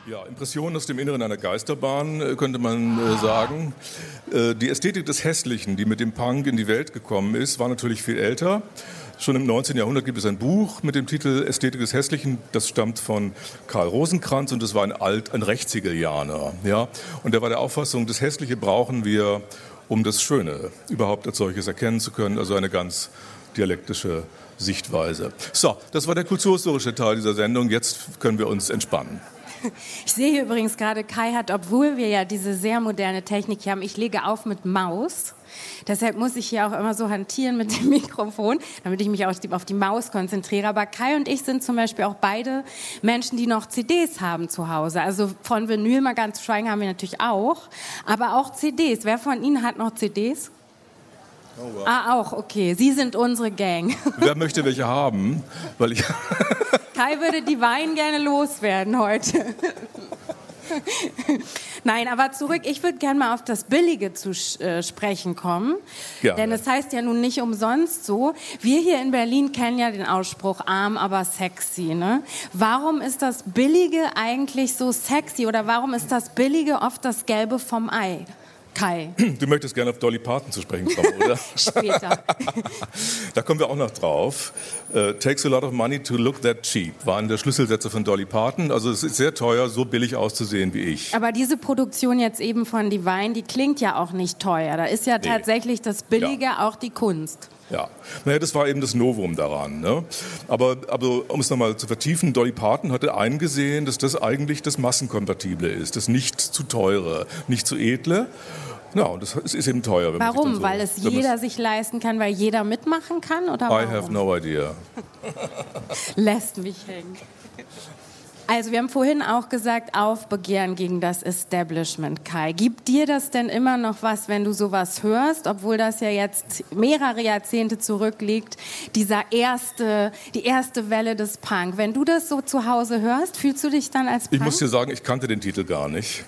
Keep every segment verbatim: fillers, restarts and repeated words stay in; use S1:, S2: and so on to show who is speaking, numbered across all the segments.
S1: Ja, Impressionen aus dem Inneren einer Geisterbahn, äh, könnte man äh, sagen. Äh, die Ästhetik des Hässlichen, die mit dem Punk in die Welt gekommen ist, war natürlich viel älter. Schon im neunzehnten Jahrhundert gibt es ein Buch mit dem Titel Ästhetik des Hässlichen. Das stammt von Karl Rosenkranz und das war ein Alt, ein Rechtshegelianer. Ja? Und der war der Auffassung, das Hässliche brauchen wir, um das Schöne überhaupt als solches erkennen zu können. Also eine ganz dialektische Sichtweise. So, das war der kulturhistorische Teil dieser Sendung. Jetzt können wir uns entspannen.
S2: Ich sehe hier übrigens gerade, Kai hat, obwohl wir ja diese sehr moderne Technik hier haben, ich lege auf mit Maus. Deshalb muss ich hier auch immer so hantieren mit dem Mikrofon, damit ich mich auf die, auf die Maus konzentriere. Aber Kai und ich sind zum Beispiel auch beide Menschen, die noch C Ds haben zu Hause. Also von Vinyl mal ganz zu schweigen haben wir natürlich auch, aber auch C Ds. Wer von Ihnen hat noch C Ds? Oh, wow. Ah, auch, okay. Sie sind unsere Gang.
S1: Wer möchte welche haben? Weil ich
S2: Kai würde die Wein gerne loswerden heute. Nein, aber zurück, ich würde gerne mal auf das Billige zu äh, sprechen kommen. Ja. Denn es heißt ja nun nicht umsonst so, wir hier in Berlin kennen ja den Ausspruch, arm, aber sexy. Ne? Warum ist das Billige eigentlich so sexy oder warum ist das Billige oft das Gelbe vom Ei? Kai.
S1: Du möchtest gerne auf Dolly Parton zu sprechen kommen, oder?
S2: Später.
S1: Da kommen wir auch noch drauf. Uh, Takes a lot of money to look that cheap war einer der Schlüsselsätze von Dolly Parton. Also es ist sehr teuer, so billig auszusehen wie ich.
S2: Aber diese Produktion jetzt eben von Divine, die klingt ja auch nicht teuer. Da ist ja nee. tatsächlich das Billige ja. auch die Kunst.
S1: Ja, naja, das war eben das Novum daran. Ne? Aber, aber um es nochmal zu vertiefen, Dolly Parton hatte eingesehen, dass das eigentlich das Massenkompatible ist, das nicht zu teure, nicht zu edle. Ja, und das ist eben teuer. Wenn
S2: warum?
S1: Man sich so,
S2: weil es jeder sich leisten kann, weil jeder mitmachen kann? Oder warum?
S1: I have no idea.
S2: Lässt mich hängen. Also wir haben vorhin auch gesagt, Aufbegehren gegen das Establishment, Kai. Gibt dir das denn immer noch was, wenn du sowas hörst, obwohl das ja jetzt mehrere Jahrzehnte zurückliegt, dieser erste, die erste Welle des Punk. Wenn du das so zu Hause hörst, fühlst du dich dann als Punk?
S1: Ich muss dir sagen, ich kannte den Titel gar nicht.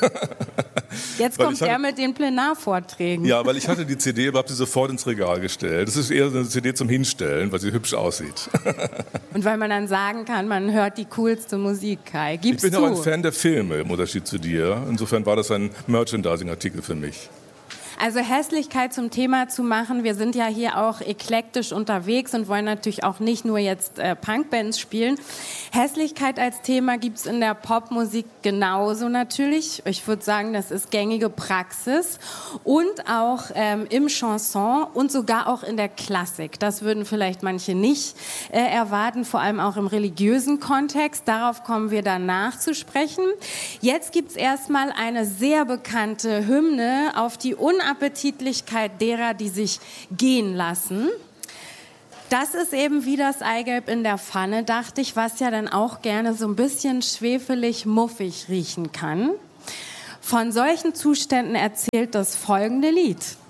S2: Jetzt kommt er mit den Plenarvorträgen.
S1: Ja, weil ich hatte die C D, aber habe sie sofort ins Regal gestellt. Das ist eher eine C D zum Hinstellen, weil sie hübsch aussieht.
S2: Und weil man dann sagen kann, man hört die coolste Musik, Kai. Gibst
S1: ich bin
S2: du?
S1: auch ein Fan der Filme, im Unterschied zu dir. Insofern war das ein Merchandising-Artikel für mich.
S2: Also Hässlichkeit zum Thema zu machen, wir sind ja hier auch eklektisch unterwegs und wollen natürlich auch nicht nur jetzt äh, Punkbands spielen. Hässlichkeit als Thema gibt es in der Popmusik genauso natürlich. Ich würde sagen, das ist gängige Praxis und auch ähm, im Chanson und sogar auch in der Klassik. Das würden vielleicht manche nicht äh, erwarten, vor allem auch im religiösen Kontext. Darauf kommen wir danach zu sprechen. Jetzt gibt es erstmal eine sehr bekannte Hymne auf die Unappetitlichkeit derer, die sich gehen lassen. Das ist eben wie das Eigelb in der Pfanne, dachte ich, was ja dann auch gerne so ein bisschen schwefelig, muffig riechen kann. Von solchen Zuständen erzählt das folgende Lied.